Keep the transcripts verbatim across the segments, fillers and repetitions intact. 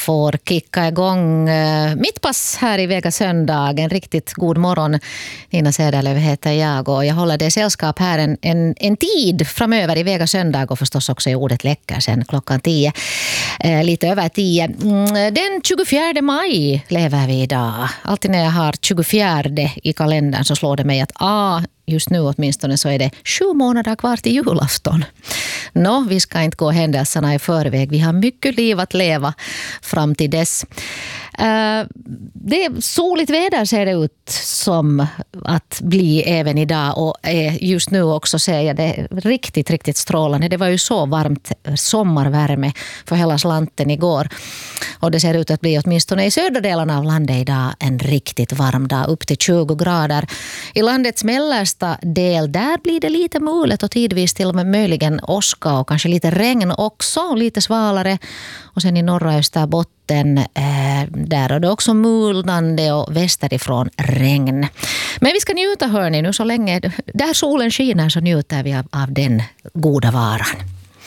får kicka igång mitt pass här i Vega söndag. En riktigt god morgon. Nina Söderlöv heter jag och jag håller dig sällskap här en, en, en tid framöver i Vega söndag och förstås också i ordet läcker sen klockan tio. Eh, lite över tio. Den tjugofjärde maj lever vi idag. Alltid när jag har tjugofjärde i kalendern så slår det mig att ah, just nu åtminstone så är det sju månader kvar till julafton. Nå, vi ska inte gå händelserna i förväg. Vi har mycket liv att leva fram till dess. Uh, det är soligt väder ser det ut som att bli även idag och just nu också ser jag det riktigt, riktigt strålande. Det var ju så varmt sommarvärme för hela slanten igår och det ser ut att bli åtminstone i södra delarna av landet idag en riktigt varm dag, upp till tjugo grader. I landets mellersta del där blir det lite mulet och tidvis till och med möjligen åska och kanske lite regn också, lite svalare och sen i norra Österbotten eh, där är det också mulnande och västerifrån regn. Men vi ska njuta hörni nu så länge där solen skiner så njuter vi av, av den goda varan.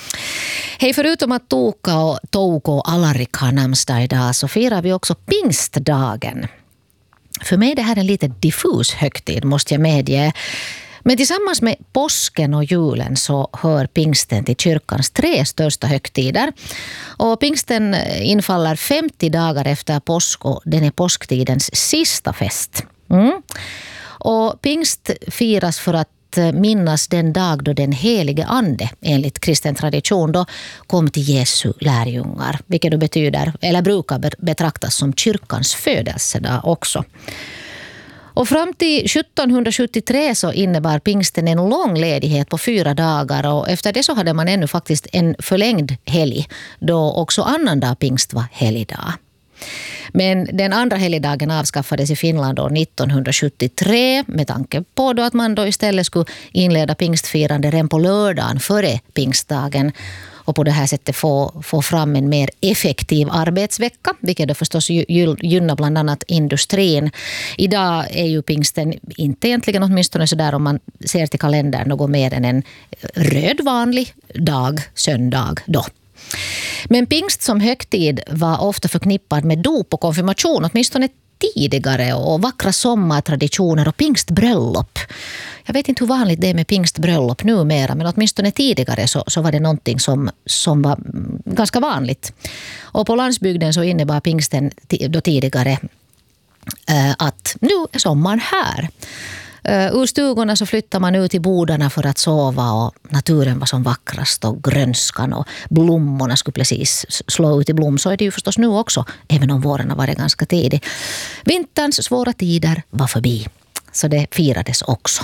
Hej, förutom att Toka och Touko och Alarik har namnsdag idag så firar vi också pingstdagen. För mig är det här en lite diffus högtid måste jag medge. Men tillsammans med påsken och julen så hör pingsten till kyrkans tre största högtider. Och pingsten infaller femtio dagar efter påsk och den är påsktidens sista fest. Mm. Och pingst firas för att minnas den dag då den helige ande enligt kristen tradition då kom till Jesu lärjungar. Vilket då betyder, eller brukar betraktas som kyrkans födelsedag också. Och fram till sjuttonhundrasjuttiotre så innebar pingsten en lång ledighet på fyra dagar och efter det så hade man ännu faktiskt en förlängd helg då också annandag pingst var helgdag. Men den andra helgdagen avskaffades i Finland då nittonhundrasjuttiotre med tanke på då att man då istället skulle inleda pingstfirande redan på lördagen före pingstdagen och på det här sättet få, få fram en mer effektiv arbetsvecka, vilket då förstås gynnar bland annat industrin. Idag är ju pingsten inte egentligen åtminstone så där om man ser till kalendern något mer än en röd vanlig dag, söndag då. Men pingst som högtid var ofta förknippad med dop och konfirmation, åtminstone tidigare, och vackra sommartraditioner och pingstbröllop. Jag vet inte hur vanligt det är med pingstbröllop numera, men åtminstone tidigare så, så var det någonting som, som var ganska vanligt. Och på landsbygden så innebar pingsten då tidigare äh, att nu är sommaren här. Ur stugorna så flyttar man ut i bodarna för att sova och naturen var som vackrast och grönskan och blommorna skulle precis slå ut i blom. Så är det ju förstås nu också, även om våren har varit ganska tidig. Vinterns svåra tider var förbi, så det firades också.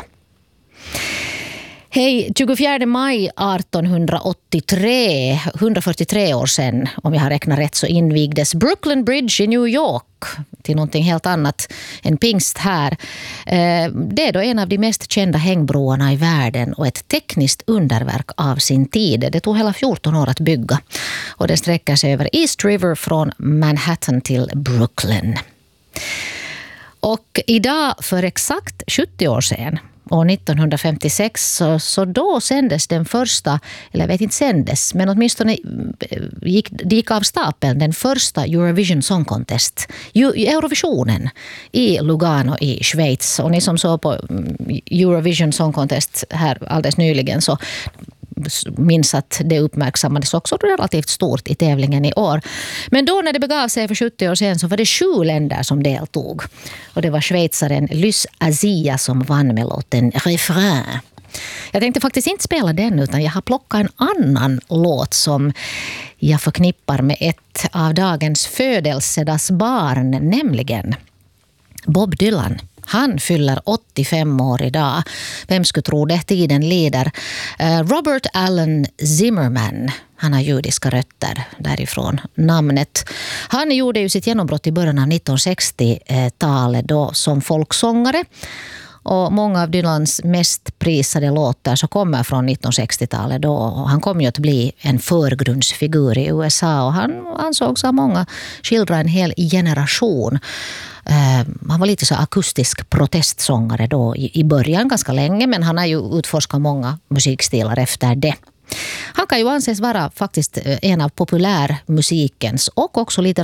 Hej, tjugofjärde maj artonhundraåttiotre, hundrafyrtiotre år sedan, om jag har räknat rätt, så invigdes Brooklyn Bridge i New York till någonting helt annat än pingst här. Det är då en av de mest kända hängbroarna i världen och ett tekniskt underverk av sin tid. Det tog hela fjorton år att bygga och det sträcker sig över East River från Manhattan till Brooklyn. Och idag för exakt sjuttio år sedan, år nittonhundrafemtiosex, så, så då sändes den första, eller jag vet inte sändes, men åtminstone gick, gick av stapeln den första Eurovision Song Contest, Eurovisionen i Lugano i Schweiz. Och ni som såg på Eurovision Song Contest här alldeles nyligen så minns att det uppmärksammades också relativt stort i tävlingen i år. Men då när det begav sig för sjuttio år sedan så var det sju länder som deltog. Och det var schweizaren Lys Azia som vann med låten Refrain. Jag tänkte faktiskt inte spela den utan jag har plockat en annan låt som jag förknippar med ett av dagens födelsedagsbarn, nämligen Bob Dylan. Han fyller åttiofem år idag. Vem skulle tro det? Tiden lider. Robert Allen Zimmerman. Han har judiska rötter därifrån namnet. Han gjorde ju sitt genombrott i början av nittonhundrasextiotalet då som folksångare. Och många av Dylans mest prisade låtar så kommer från nittonhundrasextiotalet då. Och han kom ju att bli en förgrundsfigur i U S A och han ansågs av många skildra en hel generation. Uh, han var lite så akustisk protestsångare då i, i början ganska länge, men han har ju utforskat många musikstilar efter det. Han kan ju anses vara faktiskt en av populärmusikens och också lite